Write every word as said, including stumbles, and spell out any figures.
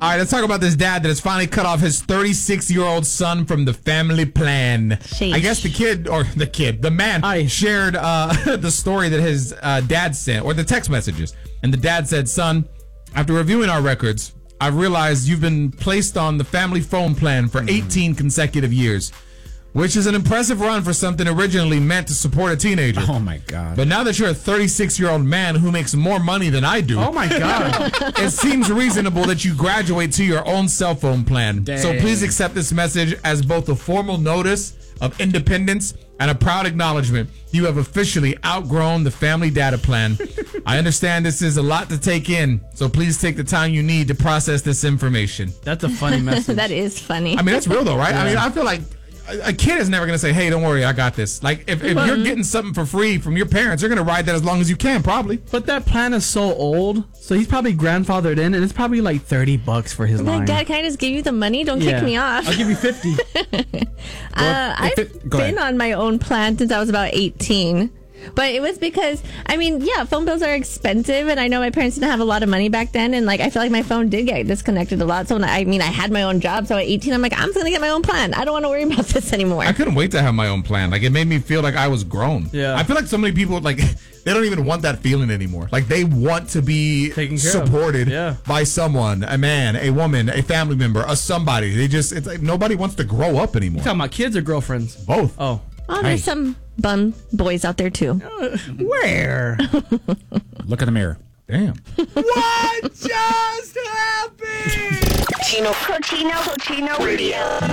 All right, let's talk about this dad that has finally cut off his thirty-six-year-old son from the family plan. Sheesh. I guess the kid, or the kid, the man, Aye. shared uh, the story that his uh, dad sent, or the text messages. And the dad said, son, after reviewing our records, I've realized you've been placed on the family phone plan for eighteen consecutive years, which is an impressive run for something originally meant to support a teenager. Oh, my God. But now that you're a thirty-six-year-old man who makes more money than I do, Oh, my God. it seems reasonable that you graduate to your own cell phone plan. Dang. So please accept this message as both a formal notice of independence and a proud acknowledgement you have officially outgrown the family data plan. I understand this is a lot to take in, so please take the time you need to process this information. That's a funny message. That is funny. I mean, that's real though, right? I mean, I feel like a kid is never going to say, hey, don't worry, I got this. Like, if, if you're getting something for free from your parents, you're going to ride that as long as you can, probably. But that plan is so old, so he's probably grandfathered in, and it's probably like thirty bucks for his like, line. Dad, can I just give you the money? Don't Yeah. kick me off. I'll give you fifty. Uh, I've if it- go been ahead. on my own plan since I was about eighteen. But it was because, I mean, yeah, phone bills are expensive, and I know my parents didn't have a lot of money back then, and like I feel like my phone did get disconnected a lot. So when I, I mean, I had my own job, so at eighteen, I'm like, I'm just gonna get my own plan. I don't want to worry about this anymore. I couldn't wait to have my own plan. Like, it made me feel like I was grown. Yeah. I feel like so many people, like, they don't even want that feeling anymore. Like, they want to be Taken care of. supported Yeah. by someone, a man, a woman, a family member, a somebody. They just, it's like nobody wants to grow up anymore. Talking about kids or girlfriends? Both. Oh. Oh, there's Hey. some bum boys out there too. Where? Look in the mirror. Damn. What just happened? Chino, Cochino, Cochino Radio.